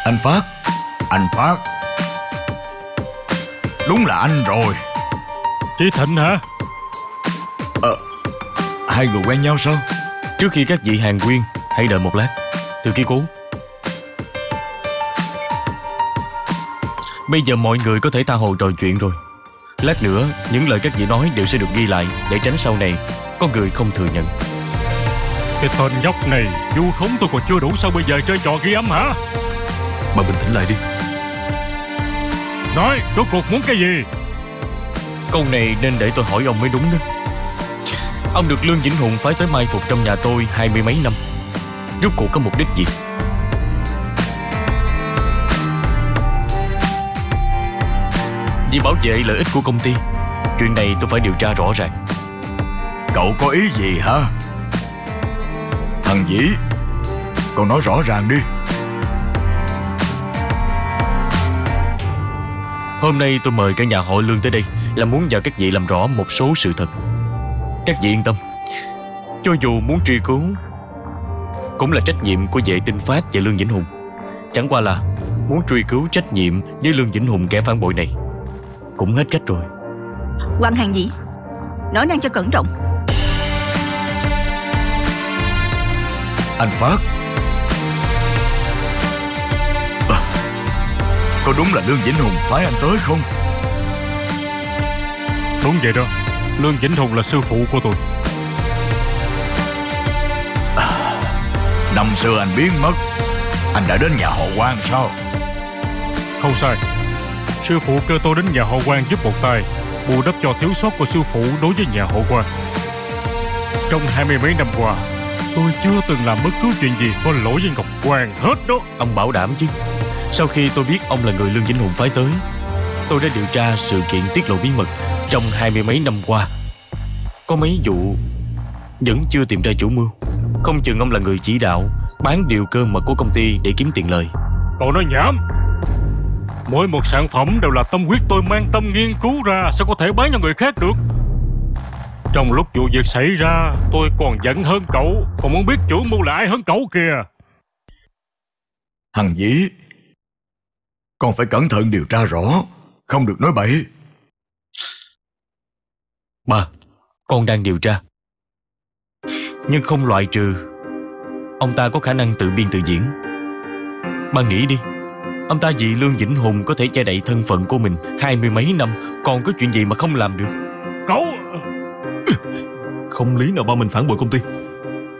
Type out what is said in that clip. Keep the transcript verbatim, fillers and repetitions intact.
Anh Phát, anh Phát, đúng là anh rồi. Chị Thịnh hả? Ờ, hai người quen nhau sao? Trước khi các vị hàng quyên, hãy đợi một lát. Thư ký Cố, bây giờ mọi người có thể tha hồ trò chuyện rồi. Lát nữa, những lời các vị nói đều sẽ được ghi lại, để tránh sau này có người không thừa nhận. Cái tên nhóc này vu khống tôi còn chưa đủ, sao bây giờ chơi trò ghi âm hả? Bà bình tĩnh lại đi. Nói, rốt cuộc muốn cái gì? Câu này nên để tôi hỏi ông mới đúng đó. Ông được Lương Vĩnh Hùng phái tới mai phục trong nhà tôi hai mươi mấy năm, rốt cuộc có mục đích gì? Vì bảo vệ lợi ích của công ty, chuyện này tôi phải điều tra rõ ràng. Cậu có ý gì hả? Thằng Vĩ, cậu nói rõ ràng đi. Hôm nay tôi mời cả nhà họ Lương tới đây là muốn nhờ các vị làm rõ một số sự thật. Các vị yên tâm, cho dù muốn truy cứu cũng là trách nhiệm của vệ tinh Phát và Lương Vĩnh Hùng. Chẳng qua là muốn truy cứu trách nhiệm với Lương Vĩnh Hùng kẻ phản bội này cũng hết cách rồi. Quan Hàng Vĩ, nói năng cho cẩn trọng. Anh Phát, à, có đúng là Lương Vĩnh Hùng phái anh tới không? Đúng vậy đó, Lương Vĩnh Hùng là sư phụ của tôi. À, năm xưa anh biến mất, anh đã đến nhà họ Quan sao? Không sai, sư phụ kêu tôi đến nhà họ Quan giúp một tay, bù đắp cho thiếu sót của sư phụ đối với nhà họ Quan. Trong hai mươi mấy năm qua, tôi chưa từng làm bất cứ chuyện gì có lỗi với Ngọc Hoàng hết đó. Ông bảo đảm chứ? Sau khi tôi biết ông là người Lương Vĩnh Hùng phái tới, tôi đã điều tra sự kiện tiết lộ bí mật trong hai mươi mấy năm qua. Có mấy vụ vẫn chưa tìm ra chủ mưu. Không chừng ông là người chỉ đạo bán điều cơ mật của công ty để kiếm tiền lời. Cậu nói nhảm. Mỗi một sản phẩm đều là tâm huyết tôi mang tâm nghiên cứu ra, sao có thể bán cho người khác được? Trong lúc vụ việc xảy ra, tôi còn giận hơn cậu, còn muốn biết chủ mưu là ai hơn cậu kìa. Thằng Vĩ, con phải cẩn thận điều tra rõ, không được nói bậy. Ba, con đang điều tra, nhưng không loại trừ ông ta có khả năng tự biên tự diễn. Ba nghĩ đi, ông ta vì Lương Vĩnh Hùng có thể che đậy thân phận của mình hai mươi mấy năm, còn có chuyện gì mà không làm được? Cậu... Không lý nào ba mình phản bội công ty.